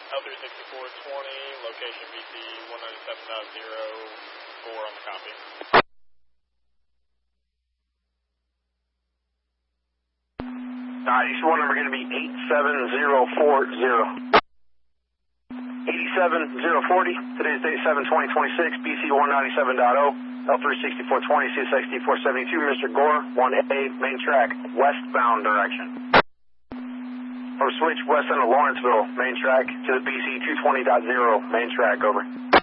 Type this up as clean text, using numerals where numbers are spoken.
L36420, location BC 197.0, 4 on the copy. DC-1 number going to be 87040. 87040, today's date 7/20/26, BC 197.0, L36420, CSX D472, Mr. Gore, 1A, main track, westbound direction. Or switch west end of Lawrenceville, main track, to the BC 220.0, main track, over.